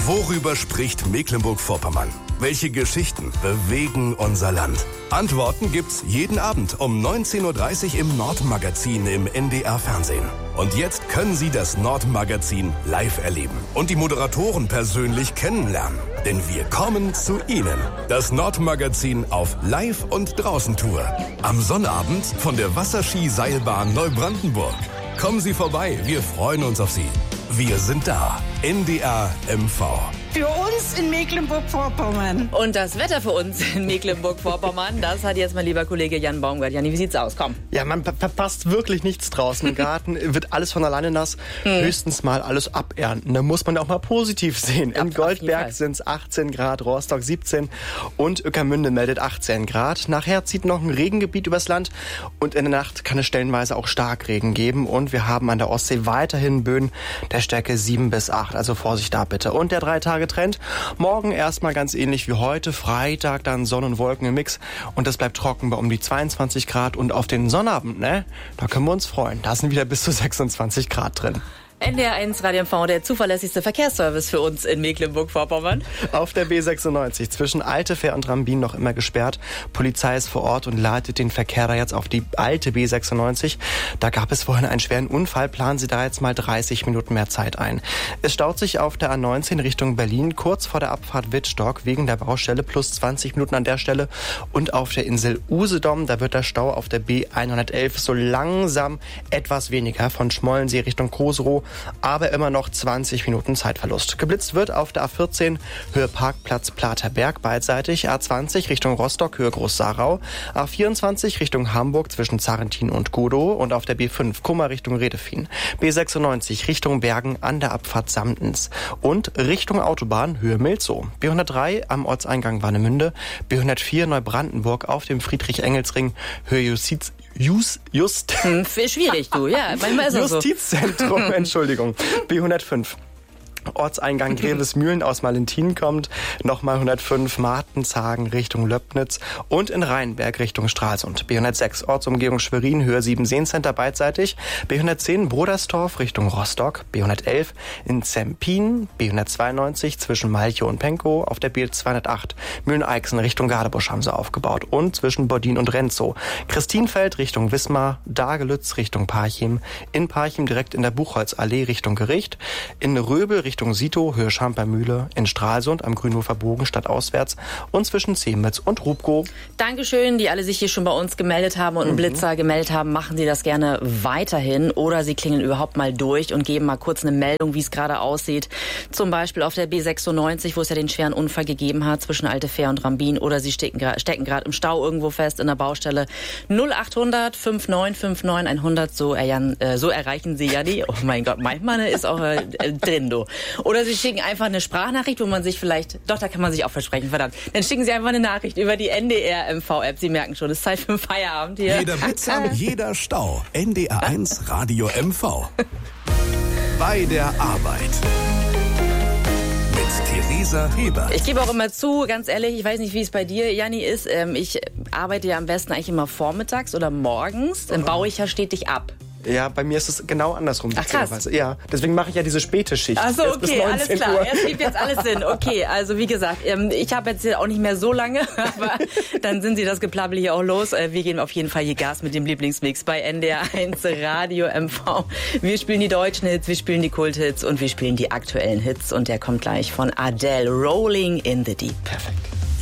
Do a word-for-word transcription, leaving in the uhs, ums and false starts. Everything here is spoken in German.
Worüber spricht Mecklenburg-Vorpommern? Welche Geschichten bewegen unser Land? Antworten gibt's jeden Abend um neunzehn Uhr dreißig im Nordmagazin im N D R-Fernsehen. Und jetzt können Sie das Nordmagazin live erleben und die Moderatoren persönlich kennenlernen. Denn wir kommen zu Ihnen. Das Nordmagazin auf Live- und Draußentour. Am Sonnabend von der Wasserski-Seilbahn Neubrandenburg. Kommen Sie vorbei, wir freuen uns auf Sie. Wir sind da. N D R M V. Für uns in Mecklenburg-Vorpommern. Und das Wetter für uns in Mecklenburg-Vorpommern, das hat jetzt mein lieber Kollege Jan Baumgart. Janni, wie sieht's aus? Komm. Ja, man verpasst wirklich nichts draußen. Im Garten wird alles von alleine nass. Hm. Höchstens mal alles abernten. Da muss man auch mal positiv sehen. In Ab, Goldberg sind es achtzehn Grad, Rostock siebzehn und Ueckermünde meldet achtzehn Grad. Nachher zieht noch ein Regengebiet übers Land und in der Nacht kann es stellenweise auch Starkregen geben. Und wir haben an der Ostsee weiterhin Böen der Stärke sieben bis acht. Also Vorsicht da bitte. Und der drei Tage Trend. Morgen erstmal ganz ähnlich wie heute. Freitag dann Sonne und Wolken im Mix. Und das bleibt trocken bei um die zweiundzwanzig Grad. Und auf den Sonnabend, ne? Da können wir uns freuen. Da sind wieder bis zu sechsundzwanzig Grad drin. N D R eins Radio M V, der zuverlässigste Verkehrsservice für uns in Mecklenburg-Vorpommern. Auf der B sechsundneunzig zwischen Altefähr und Rambin noch immer gesperrt. Polizei ist vor Ort und leitet den Verkehr da jetzt auf die alte B sechsundneunzig. Da gab es vorhin einen schweren Unfall. Planen Sie da jetzt mal dreißig Minuten mehr Zeit ein. Es staut sich auf der A neunzehn Richtung Berlin kurz vor der Abfahrt Wittstock wegen der Baustelle plus zwanzig Minuten an der Stelle. Und auf der Insel Usedom, da wird der Stau auf der B hundertelf so langsam etwas weniger von Schmollensee Richtung Koserow. Aber immer noch zwanzig Minuten Zeitverlust. Geblitzt wird auf der A vierzehn Höhe Parkplatz Platerberg beidseitig, A zwanzig Richtung Rostock Höhe Groß-Sarau, A vierundzwanzig Richtung Hamburg zwischen Zarentin und Godow und auf der B fünf Kummer Richtung Redefin, B sechsundneunzig Richtung Bergen an der Abfahrt Samtens und Richtung Autobahn Höhe Milzow, B hundertdrei am Ortseingang Warnemünde, B hundertvier Neubrandenburg auf dem Friedrich-Engels-Ring Höhe Justiz Just, Just. Hm, schwierig, du, ja, manchmal ist es so. Justizzentrum, Entschuldigung, B hundertfünf. Ortseingang Grevesmühlen aus Malentin kommt, nochmal hundertfünf Martenshagen Richtung Löbnitz und in Rheinberg Richtung Stralsund. B hundertsechs Ortsumgehung Schwerin, Höhe sieben Seencenter beidseitig, B hundertzehn Brodersdorf Richtung Rostock, B hundertelf in Zempin, B hundertzweiundneunzig zwischen Malchow und Pankow, auf der B zweihundertacht Mühlen-Eichsen Richtung Gadebusch haben sie aufgebaut und zwischen Bodin und Renzow. Christinfeld Richtung Wismar, Dagelütz Richtung Parchim, in Parchim direkt in der Buchholzallee Richtung Gericht, in Röbel Richtung Richtung Sito, Höhe Schampermühle, in Stralsund am Grünhofer Bogen stadtauswärts und zwischen Zemitz und Rubko. Dankeschön, die alle sich hier schon bei uns gemeldet haben und einen mhm. Blitzer gemeldet haben. Machen Sie das gerne weiterhin oder Sie klingeln überhaupt mal durch und geben mal kurz eine Meldung, wie es gerade aussieht. Zum Beispiel auf der B sechsundneunzig, wo es ja den schweren Unfall gegeben hat zwischen Altefähr und Rambin, oder Sie stecken gerade im Stau irgendwo fest in der Baustelle. null achthundert fünf neun fünf neun hundert, so, äh, so erreichen Sie Janni. Oh mein Gott, manchmal ist auch äh, drin, du. Oder Sie schicken einfach eine Sprachnachricht, wo man sich vielleicht, doch, da kann man sich auch versprechen, verdammt. Dann schicken Sie einfach eine Nachricht über die N D R M V-App. Sie merken schon, es ist Zeit für einen Feierabend hier. Jeder Blitzer, jeder Stau. N D R eins Radio M V. Bei der Arbeit. Mit Theresa Hebert. Ich gebe auch immer zu, ganz ehrlich, ich weiß nicht, wie es bei dir, Janni, ist. Ähm, ich arbeite ja am besten eigentlich immer vormittags oder morgens. Dann baue ich ja stetig ab. Ja, bei mir ist es genau andersrum. Ach, krass. Ja, deswegen mache ich ja diese späte Schicht. Ach so, okay, alles klar. Es gibt jetzt alles Sinn. Okay, also wie gesagt, ich habe jetzt auch nicht mehr so lange, aber dann sind Sie das Geplabbel hier auch los. Wir geben auf jeden Fall hier Gas mit dem Lieblingsmix bei N D R eins Radio M V. Wir spielen die deutschen Hits, wir spielen die Kulthits und wir spielen die aktuellen Hits. Und der kommt gleich von Adele, Rolling in the Deep. Perfekt.